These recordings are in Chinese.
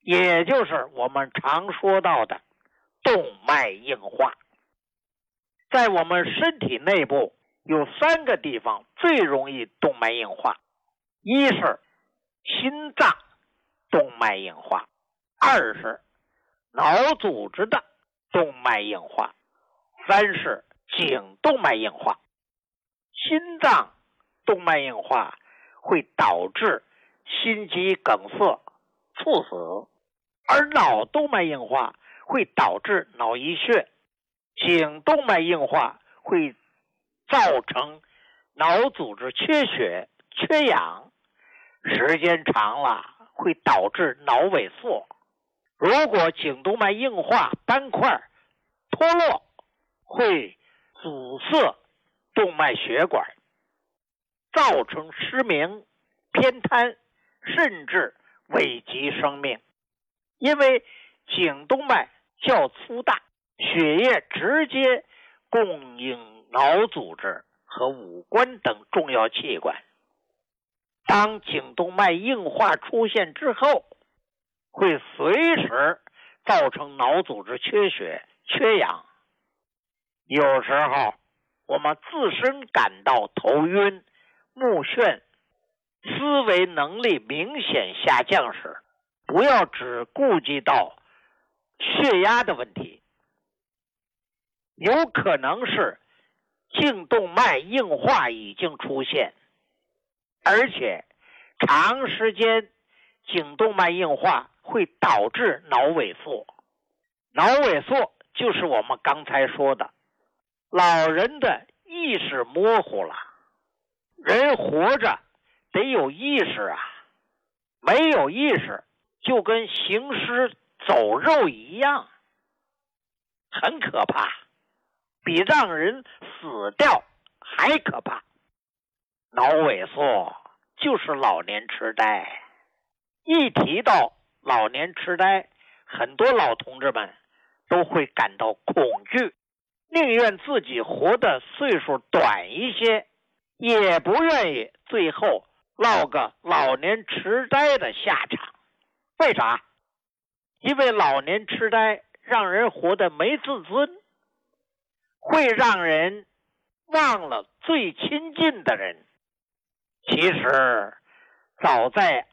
也就是我们常说到的动脉硬化。在我们身体内部有3个地方最容易动脉硬化，一是心脏动脉硬化，二是脑组织的动脉硬化，三是颈动脉硬化。心脏动脉硬化会导致心肌梗塞、猝死，而脑动脉硬化会导致脑溢血，颈动脉硬化会造成脑组织缺血、缺氧，时间长了会导致脑萎缩。如果颈动脉硬化斑块脱落，会阻塞动脉血管，造成失明、偏瘫，甚至危及生命。因为颈动脉较粗大，血液直接供应脑组织和五官等重要器官。当颈动脉硬化出现之后，会随时造成脑组织缺血、缺氧。有时候我们自身感到头晕、目眩、思维能力明显下降时，不要只顾及到血压的问题，有可能是颈动脉硬化已经出现，而且长时间颈动脉硬化会导致脑萎缩。脑萎缩就是我们刚才说的，老人的意识模糊了。人活着得有意识啊，没有意识就跟行尸走肉一样，很可怕，比让人死掉还可怕。脑萎缩就是老年痴呆。一提到老年痴呆，很多老同志们都会感到恐惧，宁愿自己活的岁数短一些，也不愿意最后落个老年痴呆的下场。为啥？因为老年痴呆让人活得没自尊，会让人忘了最亲近的人。其实早在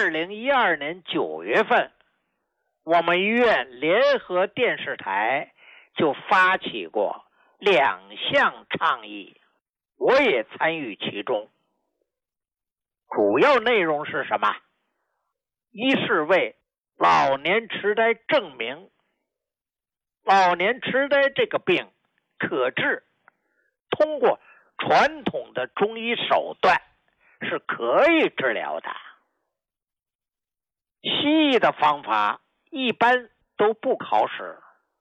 2012年9月份，我们医院联合电视台就发起过2项倡议，我也参与其中。主要内容是什么？一是为老年痴呆证明老年痴呆这个病可治，通过传统的中医手段是可以治疗的。西医的方法一般都不考试，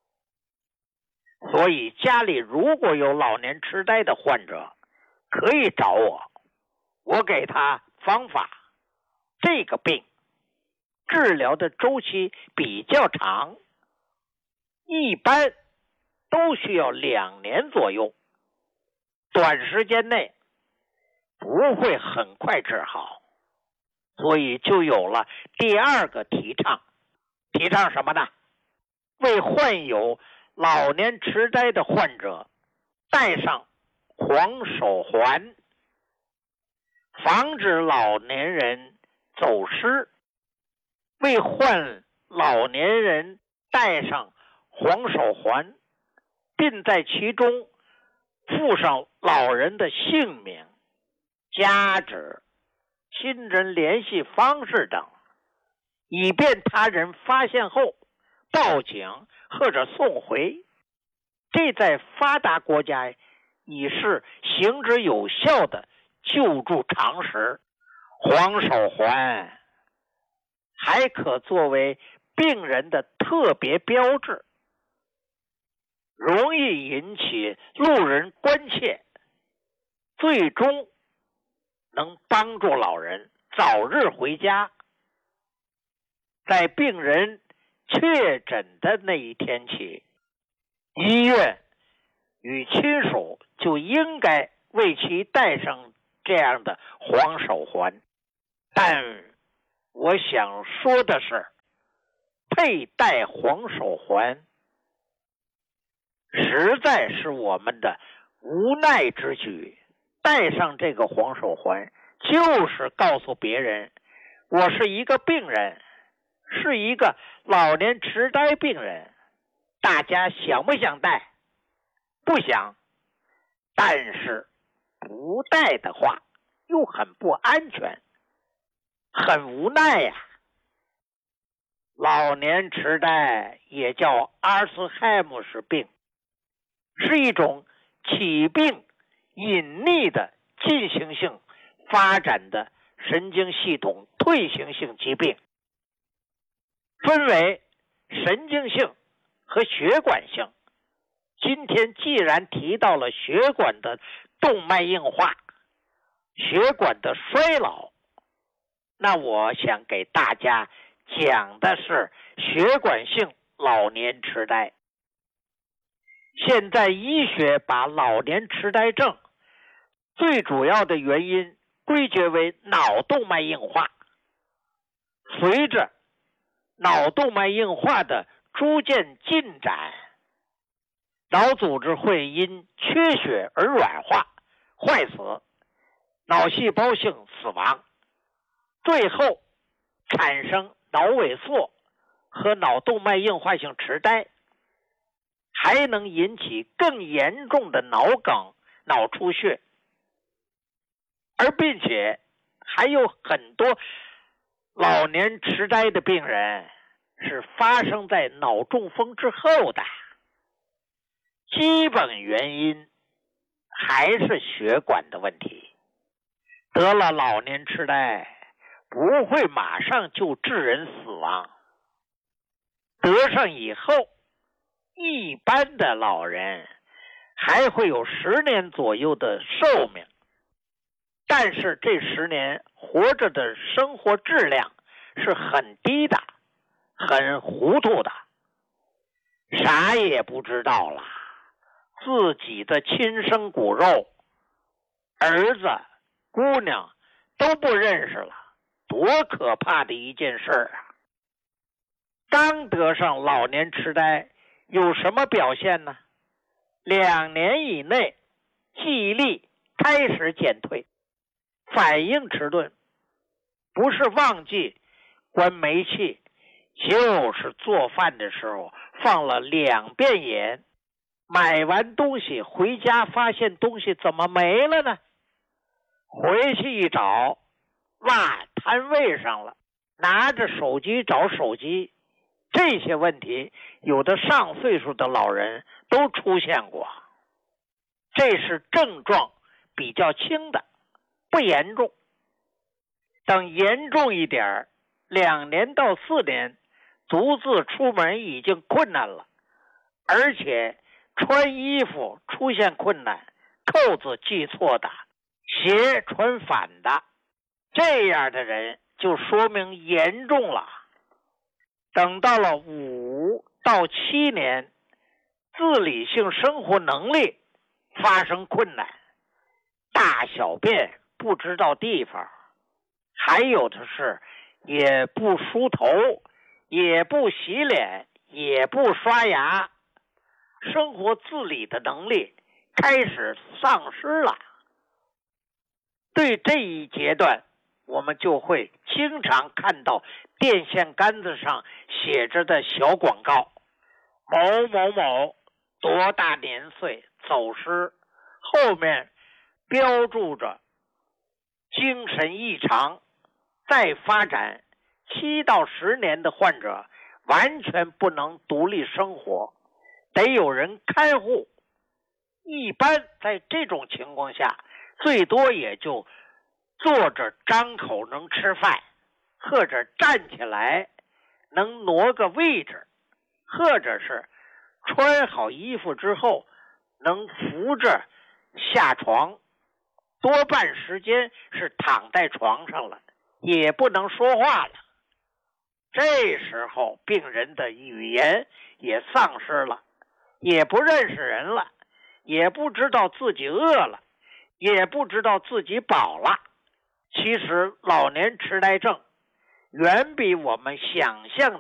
所以家里如果有老年痴呆的患者，可以找我，我给他方法。这个病治疗的周期比较长，一般都需要2年左右，短时间内不会很快治好，所以就有了第2个提倡。提倡什么呢？为患有老年痴呆的患者戴上黄手环，防止老年人走失。为患老年人戴上黄手环，并在其中附上老人的姓名、家址、亲人联系方式等，以便他人发现后报警或者送回。这在发达国家已是行之有效的救助常识。黄手环还可作为病人的特别标志，容易引起路人关切，最终能帮助老人早日回家。在病人确诊的那一天起，医院与亲属就应该为其戴上这样的黄手环。但我想说的是， 佩戴黄手环，实在是我们的无奈之举。戴上这个黄手环，就是告诉别人，我是一个病人，是一个老年痴呆病人。大家想不想戴？不想。但是不戴的话又很不安全，很无奈呀。老年痴呆也叫阿尔茨海默氏病，是一种起病隐匿的进行性发展的神经系统退行性疾病，分为神经性和血管性。今天既然提到了血管的动脉硬化、血管的衰老，那我想给大家讲的是血管性老年痴呆。现在医学把老年痴呆症最主要的原因归结为脑动脉硬化。随着脑动脉硬化的逐渐进展，脑组织会因缺血而软化、坏死，脑细胞性死亡，最后产生脑萎缩和脑动脉硬化性痴呆，还能引起更严重的脑梗、脑出血，并且还有很多老年痴呆的病人是发生在脑中风之后的。基本原因还是血管的问题。得了老年痴呆不会马上就致人死亡，得上以后，一般的老人还会有10年左右的寿命，但是这10年活着的生活质量是很低的，很糊涂的，啥也不知道了，自己的亲生骨肉，儿子、姑娘都不认识了，多可怕的一件事啊！刚得上老年痴呆有什么表现呢？2年以内记忆力开始减退，反应迟钝，不是忘记关煤气，就是做饭的时候放了2遍盐，买完东西回家发现东西怎么没了呢？回去一找，落摊位上了，拿着手机找手机。这些问题有的上岁数的老人都出现过，这是症状比较轻的，不严重。等严重一点，2年到4年，独自出门已经困难了，而且穿衣服出现困难，扣子系错的，鞋穿反的，这样的人就说明严重了。等到了5到7年，自理性生活能力发生困难，大小便不知道地方，还有的是也不梳头，也不洗脸，也不刷牙，生活自理的能力开始丧失了。对这一阶段，我们就会经常看到电线杆子上写着的小广告，某某某多大年岁走失，后面标注着精神异常，再发展7到10年的患者完全不能独立生活，得有人看护。一般在这种情况下，最多也就坐着张口能吃饭，或者站起来能挪个位置，或者是穿好衣服之后能扶着下床，多半时间是躺在床上了，也不能说话了。这时候病人的语言也丧失了，也不认识人了，也不知道自己饿了，也不知道自己饱了。其实老年痴呆症远比我们想象